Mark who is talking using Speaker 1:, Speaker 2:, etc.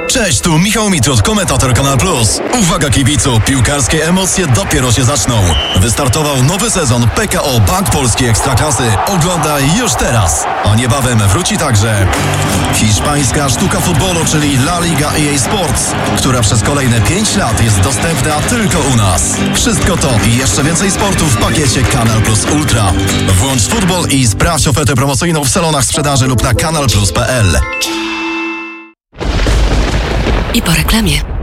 Speaker 1: Cześć, tu Michał Mitrud, komentator Kanal Plus. Uwaga kibicu, piłkarskie emocje dopiero się zaczną. Wystartował nowy sezon PKO Bank Polski Ekstraklasy. Oglądaj już teraz. A niebawem wróci także hiszpańska sztuka futbolu, czyli La Liga EA Sports, która przez kolejne 5 lat jest dostępna tylko u nas. Wszystko to i jeszcze więcej sportu w pakiecie Kanal Plus Ultra. Włącz futbol i sprawdź ofertę promocyjną w salonach sprzedaży lub na kanalplus.pl.
Speaker 2: I po reklamie.